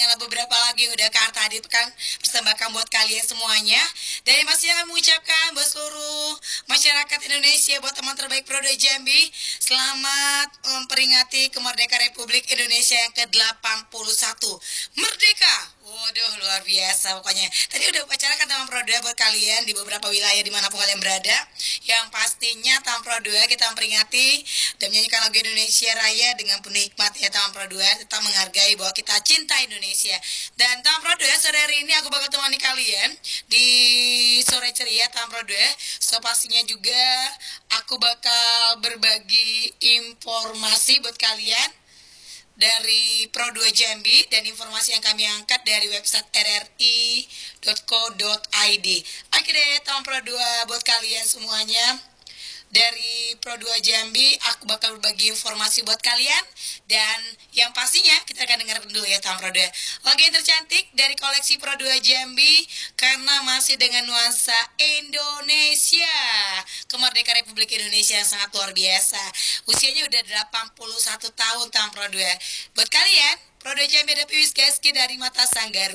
dengan beberapa lagu yang udah Kak Arta hadirkan persembahkan buat kalian semuanya. Dan masih akan mengucapkan buat seluruh masyarakat Indonesia, buat teman terbaik Prodo Jambi, selamat memperingati kemerdekaan Republik Indonesia yang ke-81. Merdeka! Waduh, luar biasa pokoknya. Tadi udah upacara kan Taman Prodo buat kalian di beberapa wilayah dimanapun kalian berada. Yang pastinya Taman Prodo kita memperingati dan menyanyikan lagu Indonesia Raya dengan penuh hikmat ya Taman Prodo. Tetap menghargai bahwa kita cinta Indonesia. Dan Taman Prodo sore hari ini aku bakal temani kalian di sore ceria Taman Prodo. So pastinya juga aku bakal berbagi informasi buat kalian dari Pro2 Jambi dan informasi yang kami angkat dari website rri.co.id. Oke deh, Taman Pro2 buat kalian semuanya. Dari Pro2 Jambi, aku bakal berbagi informasi buat kalian. Dan yang pastinya, kita akan dengar dulu ya Taman Pro2. Lagu yang tercantik dari koleksi Pro2 Jambi, karena masih dengan nuansa Indonesia. Kemerdekaan Republik Indonesia yang sangat luar biasa. Usianya udah 81 tahun Taman Pro2. Buat kalian, Pro2 Jambi ada Piwis Gaski dari Mata Sanggaru.